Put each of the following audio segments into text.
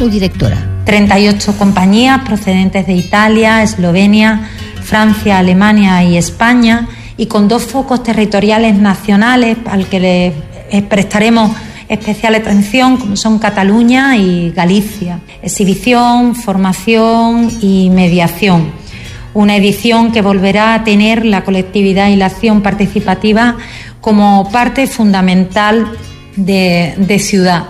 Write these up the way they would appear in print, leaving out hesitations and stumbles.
su directora. 38 compañías procedentes de Italia, Eslovenia, Francia, Alemania y España, y con 2 focos territoriales nacionales al que le prestaremos especial atención, como son Cataluña y Galicia. Exhibición, formación y mediación. Una edición que volverá a tener la colectividad y la acción participativa como parte fundamental de ciudad.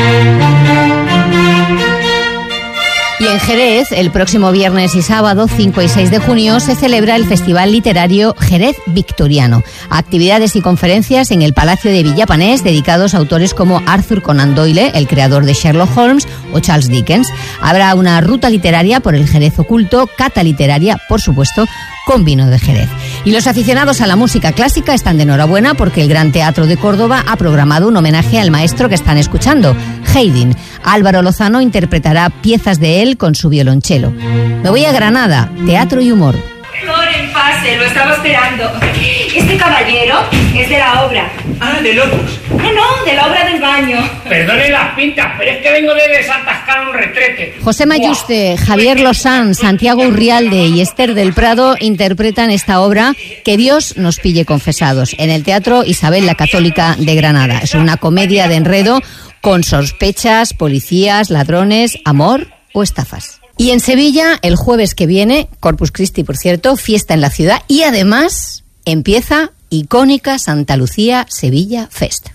Y en Jerez, el próximo viernes y sábado, 5 y 6 de junio, se celebra el Festival Literario Jerez Victoriano. Actividades y conferencias en el Palacio de Villapanés dedicados a autores como Arthur Conan Doyle, el creador de Sherlock Holmes, o Charles Dickens. Habrá una ruta literaria por el Jerez oculto, cata literaria, por supuesto, con vino de Jerez. Y los aficionados a la música clásica están de enhorabuena porque el Gran Teatro de Córdoba ha programado un homenaje al maestro que están escuchando, Haydn. Álvaro Lozano interpretará piezas de él con su violonchelo. Me voy a Granada, teatro y humor. Loren, pase, lo estaba esperando. Este caballero es de la obra. Ah, del Opus. No, de la obra del baño. Perdonen las pintas, pero es que vengo de desatascar un retrete. José Mayuste, Javier Lozán, Santiago Urrialde y Esther del Prado interpretan esta obra Que Dios nos pille confesados en el Teatro Isabel la Católica de Granada. Es una comedia de enredo con sospechas, policías, ladrones, amor o estafas. Y en Sevilla, el jueves que viene, Corpus Christi, por cierto, fiesta en la ciudad y además empieza icónica Santa Lucía Sevilla Fest.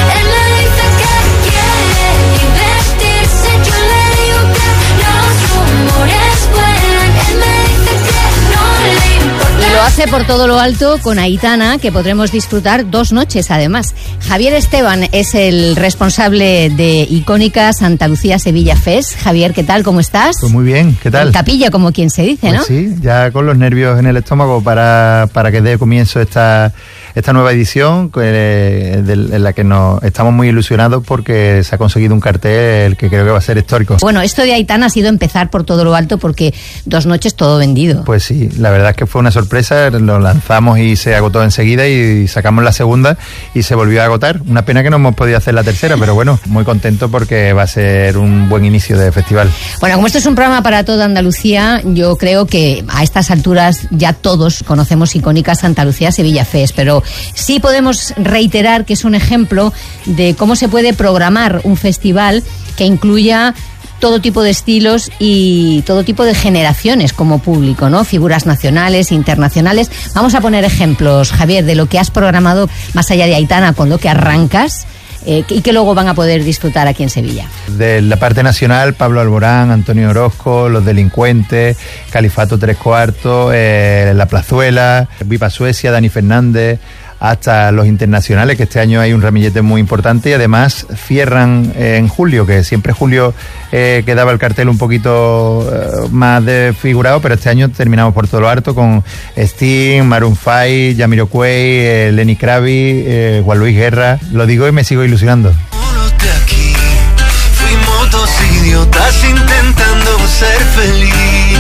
Lo hace por todo lo alto con Aitana, que podremos disfrutar 2 noches además. Javier Esteban es el responsable de icónica Santa Lucía Sevilla Fest. Javier, ¿qué tal? ¿Cómo estás? Pues muy bien, ¿qué tal? En capilla, como quien se dice, pues ¿no? Sí, ya con los nervios en el estómago para que dé comienzo esta nueva edición en la que estamos muy ilusionados porque se ha conseguido un cartel que creo que va a ser histórico. Bueno, esto de Aitana ha sido empezar por todo lo alto porque 2 noches todo vendido. Pues sí, la verdad es que fue una sorpresa, lo lanzamos y se agotó enseguida y sacamos la segunda y se volvió a agotar. Una pena que no hemos podido hacer la tercera, pero bueno, muy contento porque va a ser un buen inicio de festival. Bueno, como esto es un programa para toda Andalucía, yo creo que a estas alturas ya todos conocemos icónica Santa Lucía Sevilla Fest, pero sí podemos reiterar que es un ejemplo de cómo se puede programar un festival que incluya todo tipo de estilos y todo tipo de generaciones como público, ¿no? Figuras nacionales, internacionales. Vamos a poner ejemplos, Javier, de lo que has programado más allá de Aitana, con lo que arrancas y que luego van a poder disfrutar aquí en Sevilla. De la parte nacional, Pablo Alborán, Antonio Orozco, Los Delincuentes, Califato 3/4, La Plazuela, Viva Suecia, Dani Fernández, hasta los internacionales, que este año hay un ramillete muy importante y además cierran en julio, que siempre julio quedaba el cartel un poquito más desfigurado, pero este año terminamos por todo lo alto con Sting, Maroon 5, Jamiroquai, Lenny Kravitz, Juan Luis Guerra. Lo digo y me sigo ilusionando. Fuimos 2 idiotas intentando ser feliz.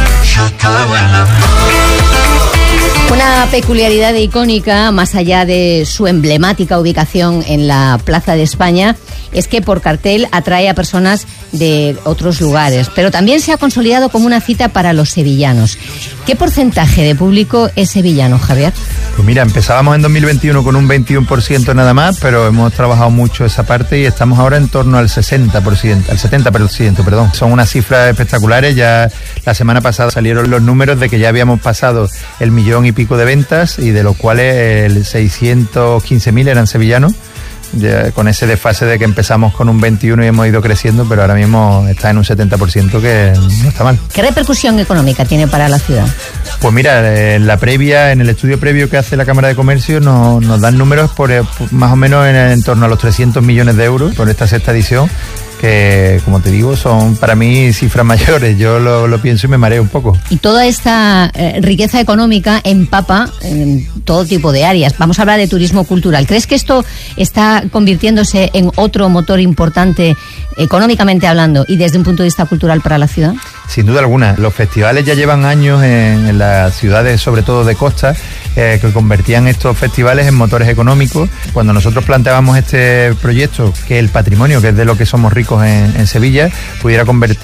Una peculiaridad de icónica, más allá de su emblemática ubicación en la Plaza de España, es que por cartel atrae a personas de otros lugares, pero también se ha consolidado como una cita para los sevillanos. ¿Qué porcentaje de público es sevillano, Javier? Pues mira, empezábamos en 2021 con un 21% nada más, pero hemos trabajado mucho esa parte y estamos ahora en torno al 60%, al 70%, perdón. Son unas cifras espectaculares. Ya la semana pasada salieron los números de que ya habíamos pasado el 1,000,000 y pico de ventas y de los cuales el 615.000 eran sevillanos. Ya con ese desfase de que empezamos con un 21 y hemos ido creciendo, pero ahora mismo está en un 70%, que no está mal. ¿Qué repercusión económica tiene para la ciudad? Pues mira, en el estudio previo que hace la Cámara de Comercio nos dan números por más o menos en torno a los 300 millones de euros por esta 6ª edición, que, como te digo, son para mí cifras mayores. Yo lo pienso y me mareo un poco. Y toda esta riqueza económica empapa en todo tipo de áreas. Vamos a hablar de turismo cultural. ¿Crees que esto está convirtiéndose en otro motor importante económicamente hablando y desde un punto de vista cultural para la ciudad? Sin duda alguna. Los festivales ya llevan años en las ciudades, sobre todo de costa, que convertían estos festivales en motores económicos. Cuando nosotros planteábamos este proyecto, que el patrimonio, que es de lo que somos ricos en Sevilla, pudiera convertir